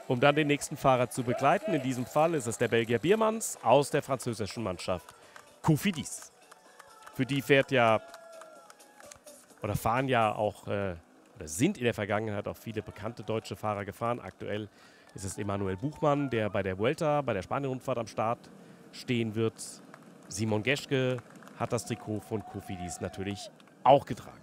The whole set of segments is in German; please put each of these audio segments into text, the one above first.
um dann den nächsten Fahrer zu begleiten. In diesem Fall ist es der Belgier Biermans aus der französischen Mannschaft Cofidis. Für die fährt ja oder fahren ja auch oder sind in der Vergangenheit auch viele bekannte deutsche Fahrer gefahren. Aktuell ist es Emanuel Buchmann, der bei der Vuelta, bei der Spanien-Rundfahrt am Start stehen wird. Simon Geschke hat das Trikot von Cofidis natürlich auch getragen.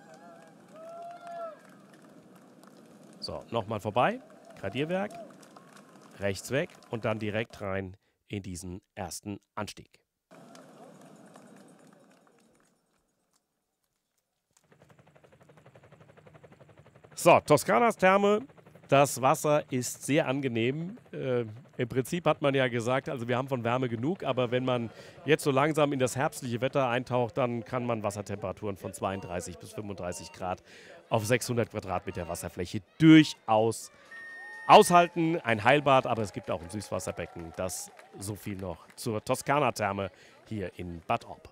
So, nochmal vorbei. Gradierwerk, rechts weg und dann direkt rein in diesen ersten Anstieg. So, Toskanas Therme. Das Wasser ist sehr angenehm. Im Prinzip hat man ja gesagt, also wir haben von Wärme genug, aber wenn man jetzt so langsam in das herbstliche Wetter eintaucht, dann kann man Wassertemperaturen von 32 bis 35 Grad auf 600 Quadratmeter Wasserfläche durchaus aushalten. Ein Heilbad, aber es gibt auch ein Süßwasserbecken. Das so viel noch zur Toskana-Therme hier in Bad Orb.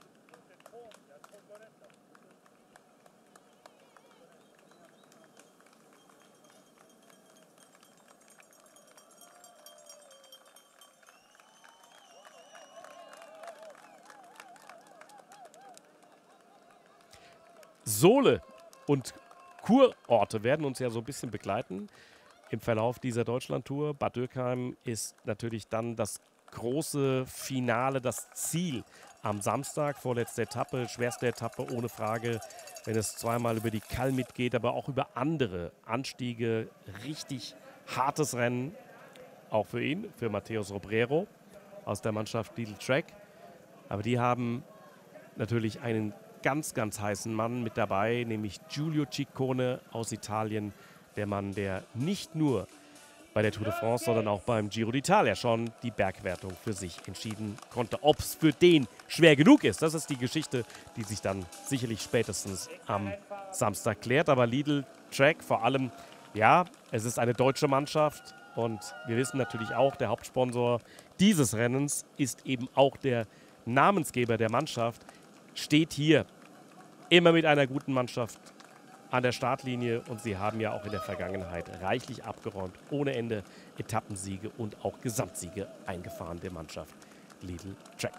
Sole und Kurorte werden uns ja so ein bisschen begleiten im Verlauf dieser Deutschlandtour. Bad Dürkheim ist natürlich dann das große Finale, das Ziel am Samstag, vorletzte Etappe, schwerste Etappe ohne Frage, wenn es zweimal über die Kalmit geht, aber auch über andere Anstiege. Richtig hartes Rennen, auch für ihn, für Mateus Robrero aus der Mannschaft Lidl Trek. Aber die haben natürlich einen ganz, ganz heißen Mann mit dabei, nämlich Giulio Ciccone aus Italien. Der Mann, der nicht nur bei der Tour de France, sondern auch beim Giro d'Italia schon die Bergwertung für sich entschieden konnte. Ob es für den schwer genug ist, das ist die Geschichte, die sich dann sicherlich spätestens am Samstag klärt. Aber Lidl Trek vor allem, ja, es ist eine deutsche Mannschaft und wir wissen natürlich auch, der Hauptsponsor dieses Rennens ist eben auch der Namensgeber der Mannschaft, steht hier immer mit einer guten Mannschaft an der Startlinie und sie haben ja auch in der Vergangenheit reichlich abgeräumt, ohne Ende Etappensiege und auch Gesamtsiege eingefahren der Mannschaft Lidl Trek.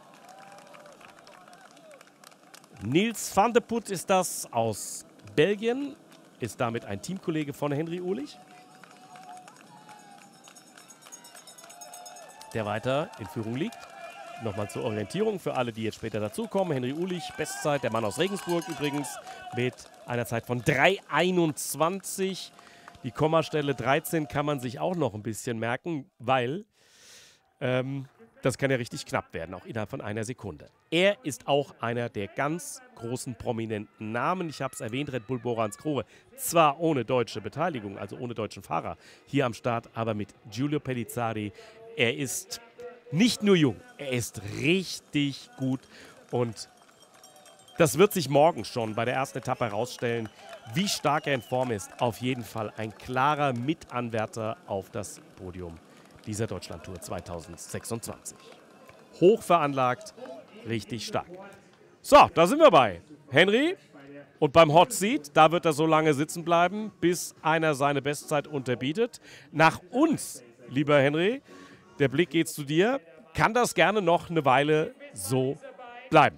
Nils van der Put ist das aus Belgien, ist damit ein Teamkollege von Henry Uhlich, der weiter in Führung liegt. Nochmal zur Orientierung für alle, die jetzt später dazukommen. Henry Uhlich, Bestzeit, der Mann aus Regensburg übrigens, mit einer Zeit von 3:21. Die Kommastelle 13 kann man sich auch noch ein bisschen merken, weil das kann ja richtig knapp werden, auch innerhalb von einer Sekunde. Er ist auch einer der ganz großen prominenten Namen. Ich habe es erwähnt, Red Bull Boransgrove, zwar ohne deutsche Beteiligung, also ohne deutschen Fahrer hier am Start, aber mit Giulio Pellizzari. Er ist nicht nur jung, er ist richtig gut und das wird sich morgen schon bei der ersten Etappe herausstellen, wie stark er in Form ist. Auf jeden Fall ein klarer Mitanwärter auf das Podium dieser Deutschlandtour 2026. Hoch veranlagt, richtig stark. So, da sind wir bei Henry und beim Hot Seat, da wird er so lange sitzen bleiben, bis einer seine Bestzeit unterbietet. Nach uns, lieber Henry, der Blick geht zu dir. Kann das gerne noch eine Weile so bleiben?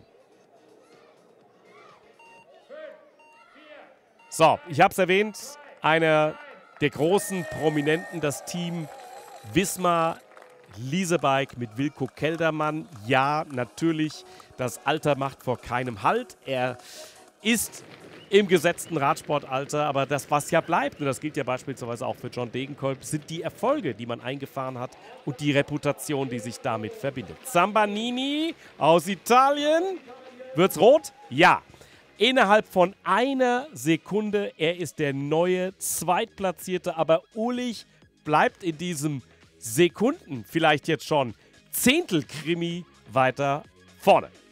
So, ich habe es erwähnt, einer der großen Prominenten, das Team Wismar Leasebike mit Wilco Kelderman. Ja, natürlich, das Alter macht vor keinem Halt. Er ist im gesetzten Radsportalter, aber das, was ja bleibt, und das gilt ja beispielsweise auch für John Degenkolb, sind die Erfolge, die man eingefahren hat und die Reputation, die sich damit verbindet. Zambanini aus Italien. Wird's rot? Ja. Innerhalb von einer Sekunde, er ist der neue Zweitplatzierte, aber Uhlich bleibt in diesem Sekunden, vielleicht jetzt schon Zehntel-Krimi weiter vorne.